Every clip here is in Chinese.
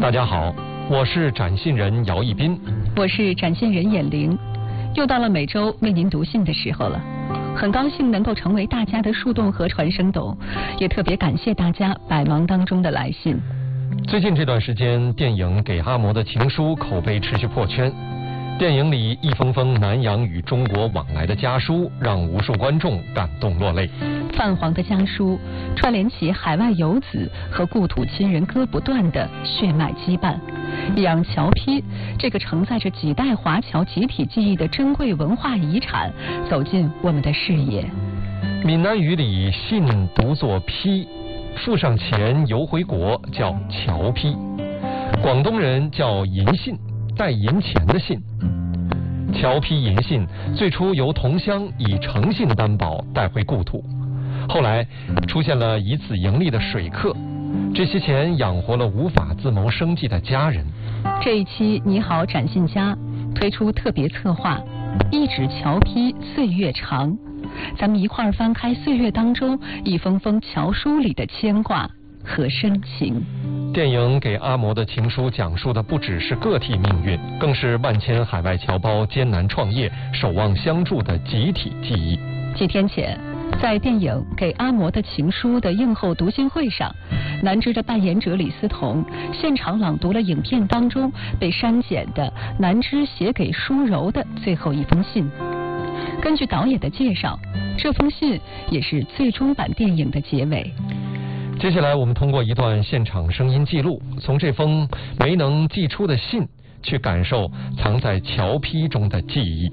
大家好，我是展信人姚一斌， 我是展信人闫玲，又到了每周为您读信的时候了。很高兴能够成为大家的树洞和传声筒，也特别感谢大家百忙当中的来信。 最近这段时间，电影《给阿嬷的情书》口碑持续破圈。电影里一封封南洋与中国往来的家书，让无数观众感动落泪。 泛黄的家书串联起海外游子和故土亲人割不断的血脉羁绊，也让侨批这个承载着几代华侨集体记忆的珍贵文化遗产走进我们的视野。 闽南语里信读作批，付上钱邮回国叫侨批，广东人叫银信，带银钱的信。侨批银信最初由同乡以诚信担保带回故土，后来出现了以此盈利的水客，这些钱养活了无法自谋生计的家人。 这一期你好展信家推出特别策划，一纸侨批岁月长，咱们一块儿翻开岁月当中一封封侨书里的牵挂和深情。 电影《给阿嬷的情书》讲述的不只是个体命运，更是万千海外侨胞艰难创业、守望相助的集体记忆。 几天前，在电影《给阿嬷的情书》的映后读信会上，南芝的扮演者李思彤现场朗读了影片当中被删减的南芝写给舒柔的最后一封信。根据导演的介绍，这封信也是最终版电影的结尾。 接下来我们通过一段现场声音记录，从这封没能寄出的信去感受藏在侨批中的记忆。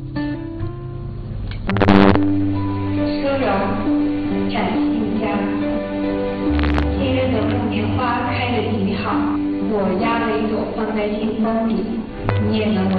舒柔，展信家，今日的木棉花开得极好，我压了一朵放在信封里，你也能闻